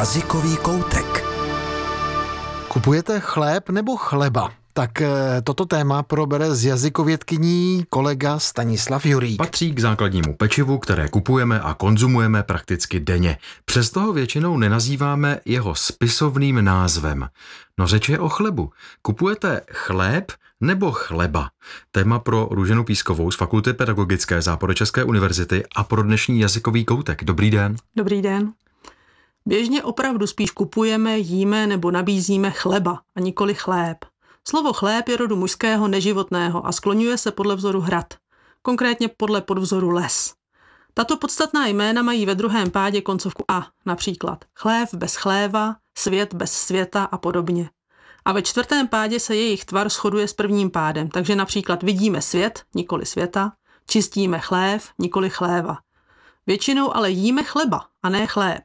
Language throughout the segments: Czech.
Jazykový koutek. Kupujete chléb nebo chleba? Tak toto téma probere s jazykovědkyní kolega Stanislav Jurík. Patří k základnímu pečivu, které kupujeme a konzumujeme prakticky denně. Přesto ho většinou nenazýváme jeho spisovným názvem. No řeč je o chlebu. Kupujete chléb nebo chleba? Téma pro Růženu Pískovou z Fakulty pedagogické Západočeské univerzity a pro dnešní jazykový koutek. Dobrý den. Dobrý den. Běžně opravdu spíš kupujeme, jíme nebo nabízíme chleba a nikoli chléb. Slovo chléb je rodu mužského neživotného a skloňuje se podle vzoru hrad, konkrétně podle podvzoru les. Tato podstatná jména mají ve druhém pádě koncovku a, například chlév bez chléva, svět bez světa a podobně. A ve čtvrtém pádě se jejich tvar shoduje s prvním pádem, takže například vidíme svět, nikoli světa, čistíme chlév, nikoli chléva. Většinou ale jíme chleba a ne chléb.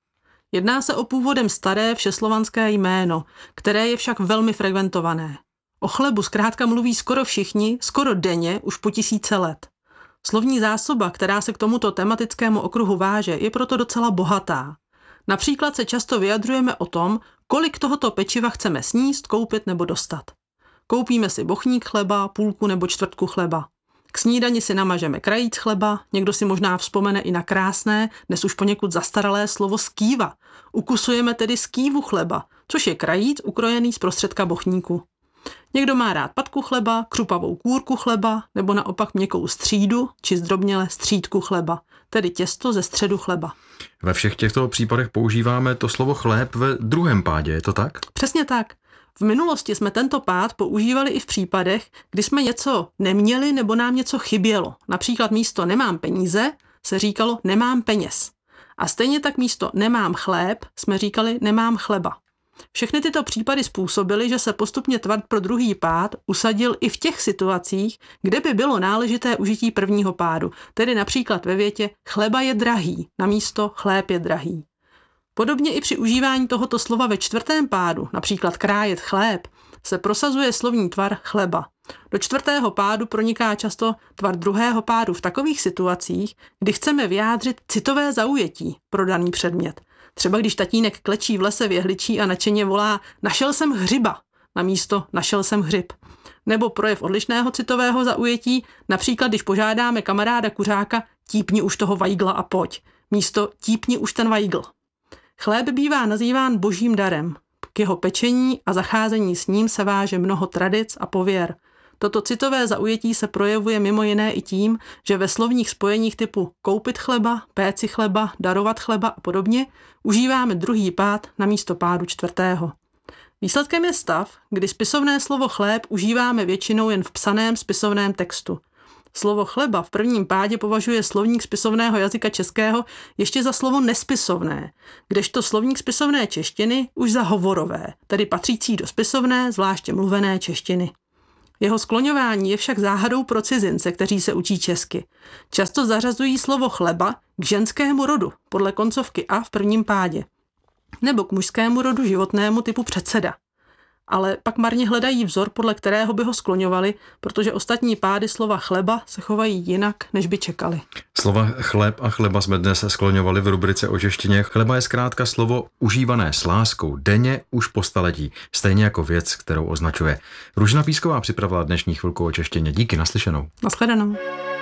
Jedná se o původem staré všeslovanské jméno, které je však velmi frekventované. O chlebu zkrátka mluví skoro všichni, skoro denně, už po tisíce let. Slovní zásoba, která se k tomuto tematickému okruhu váže, je proto docela bohatá. Například se často vyjadřujeme o tom, kolik tohoto pečiva chceme sníst, koupit nebo dostat. Koupíme si bochník chleba, půlku nebo čtvrtku chleba. K snídani si namažeme krajíc chleba, někdo si možná vzpomene i na krásné, dnes už poněkud zastaralé slovo skýva. Ukusujeme tedy skývu chleba, což je krajíc ukrojený z prostředka bochníku. Někdo má rád patku chleba, křupavou kůrku chleba nebo naopak měkkou střídu či zdrobněle střídku chleba, tedy těsto ze středu chleba. Ve všech těchto případech používáme to slovo chléb ve druhém pádě, je to tak? Přesně tak. V minulosti jsme tento pád používali i v případech, kdy jsme něco neměli nebo nám něco chybělo. Například místo nemám peníze se říkalo nemám peněz. A stejně tak místo nemám chléb jsme říkali nemám chleba. Všechny tyto případy způsobily, že se postupně tvar pro druhý pád usadil i v těch situacích, kde by bylo náležité užití prvního pádu, tedy například ve větě chleba je drahý namísto chléb je drahý. Podobně i při užívání tohoto slova ve čtvrtém pádu, například krájet chléb, se prosazuje slovní tvar chleba. Do čtvrtého pádu proniká často tvar druhého pádu v takových situacích, kdy chceme vyjádřit citové zaujetí pro daný předmět. Třeba když tatínek klečí v lese v jehličí a nadšeně volá našel jsem hřiba namísto našel jsem hřib. Nebo projev odlišného citového zaujetí, například když požádáme kamaráda kuřáka típni už toho vajgla a pojď, místo típni už ten vajgl. Chléb bývá nazýván božím darem. K jeho pečení a zacházení s ním se váže mnoho tradic a pověr. Toto citové zaujetí se projevuje mimo jiné i tím, že ve slovních spojeních typu koupit chleba, péci chleba, darovat chleba a podobně užíváme druhý pád namísto pádu čtvrtého. Výsledkem je stav, kdy spisovné slovo chléb užíváme většinou jen v psaném spisovném textu. Slovo chleba v prvním pádě považuje slovník spisovného jazyka českého ještě za slovo nespisovné, kdežto slovník spisovné češtiny už za hovorové, tedy patřící do spisovné, zvláště mluvené češtiny. Jeho skloňování je však záhadou pro cizince, kteří se učí česky. Často zařazují slovo chleba k ženskému rodu podle koncovky a v prvním pádě, nebo k mužskému rodu životnému typu předseda. Ale pak marně hledají vzor, podle kterého by ho skloňovali, protože ostatní pády slova chleba se chovají jinak, než by čekali. Slova chléb a chleba jsme dnes skloňovali v rubrice o češtině. Chleba je zkrátka slovo užívané s láskou denně už po staletí, stejně jako věc, kterou označuje. Růžena Písková připravila dnešní chvilku o češtině. Díky, naslyšenou. Nashledanou.